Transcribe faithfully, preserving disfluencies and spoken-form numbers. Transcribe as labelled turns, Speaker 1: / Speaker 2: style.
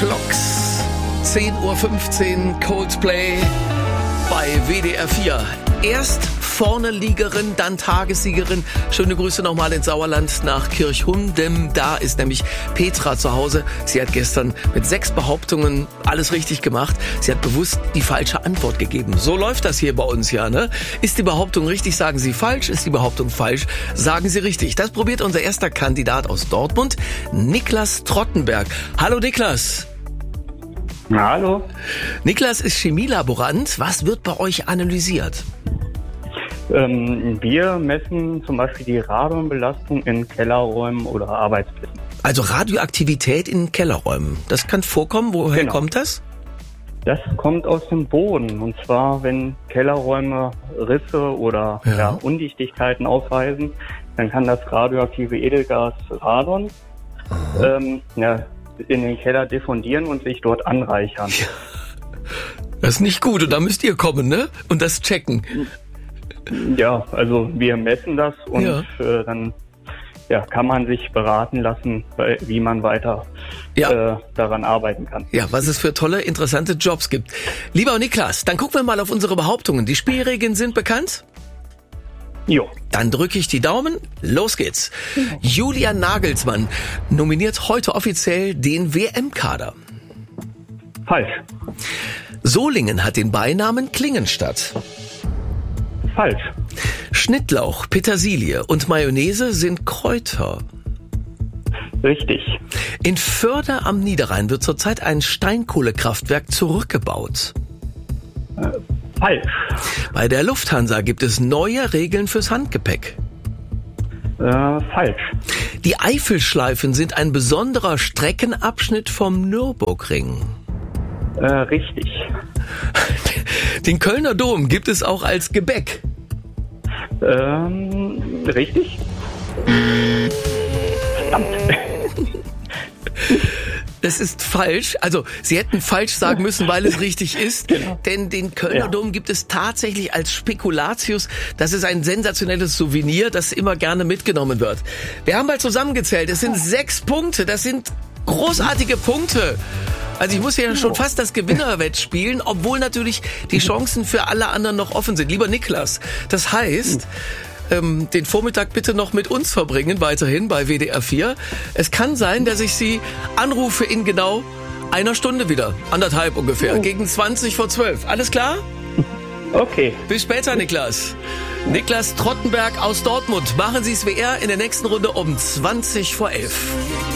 Speaker 1: Clocks. zehn Uhr fünfzehn Coldplay bei W D R vier. Erst vorne Liegerin, dann Tagessiegerin. Schöne Grüße nochmal ins Sauerland nach Kirchhundem. Da ist nämlich Petra zu Hause. Sie hat gestern mit sechs Behauptungen alles richtig gemacht. Sie hat bewusst die falsche Antwort gegeben. So läuft das hier bei uns ja, ne? Ist die Behauptung richtig, sagen Sie falsch. Ist die Behauptung falsch, sagen Sie richtig. Das probiert unser erster Kandidat aus Dortmund, Niklas Trottenberg. Hallo Niklas.
Speaker 2: Na, hallo.
Speaker 1: Niklas ist Chemielaborant. Was wird bei euch analysiert?
Speaker 2: Ähm, wir messen zum Beispiel die Radonbelastung in Kellerräumen oder Arbeitsplätzen.
Speaker 1: Also Radioaktivität in Kellerräumen. Das kann vorkommen. Woher
Speaker 2: Genau.
Speaker 1: kommt das?
Speaker 2: Das kommt aus dem Boden. Und zwar, wenn Kellerräume Risse oder
Speaker 1: Ja.
Speaker 2: ja, Undichtigkeiten aufweisen, dann kann das radioaktive Edelgas Radon ähm, ja, in den Keller diffundieren und sich dort anreichern.
Speaker 1: Das ist nicht gut. Und da müsst ihr kommen, ne? Und das checken.
Speaker 2: Ja, also wir messen das und
Speaker 1: Ja.
Speaker 2: äh, dann ja, kann man sich beraten lassen, wie man weiter
Speaker 1: Ja.
Speaker 2: äh, daran arbeiten kann.
Speaker 1: Ja, was es für tolle, interessante Jobs gibt. Lieber Niklas, dann gucken wir mal auf unsere Behauptungen. Die Spielregeln sind bekannt?
Speaker 2: Jo,
Speaker 1: Dann drücke ich die Daumen. Los geht's. Julian Nagelsmann nominiert heute offiziell den W M-Kader.
Speaker 2: falsch,
Speaker 1: Solingen hat den Beinamen Klingenstadt.
Speaker 2: falsch,
Speaker 1: Schnittlauch, Petersilie und Mayonnaise sind Kräuter.
Speaker 2: richtig,
Speaker 1: In Förde am Niederrhein wird zurzeit ein Steinkohlekraftwerk zurückgebaut.
Speaker 2: falsch,
Speaker 1: Bei der Lufthansa gibt es neue Regeln fürs Handgepäck.
Speaker 2: äh, falsch,
Speaker 1: Die Eifelschleifen sind ein besonderer Streckenabschnitt vom Nürburgring.
Speaker 2: äh, richtig,
Speaker 1: Den Kölner Dom gibt es auch als Gebäck.
Speaker 2: ähm, richtig, verdammt,
Speaker 1: Das ist falsch. Also, Sie hätten falsch sagen müssen, weil es richtig ist.
Speaker 2: Genau.
Speaker 1: Denn den Kölner
Speaker 2: Ja.
Speaker 1: Dom gibt es tatsächlich als Spekulatius. Das ist ein sensationelles Souvenir, das immer gerne mitgenommen wird. Wir haben mal zusammengezählt. Es sind sechs Punkte. Das sind großartige Punkte. Also ich muss ja schon fast das Gewinnerwett spielen, obwohl natürlich die Chancen für alle anderen noch offen sind. Lieber Niklas, das heißt, ähm, den Vormittag bitte noch mit uns verbringen, weiterhin bei W D R vier. Es kann sein, dass ich Sie anrufe in genau einer Stunde wieder, anderthalb ungefähr, gegen zwanzig vor zwölf. Alles klar?
Speaker 2: okay,
Speaker 1: Bis später, Niklas. Niklas Trottenberg aus Dortmund. Machen Sie es wie er in der nächsten Runde um zwanzig vor elf.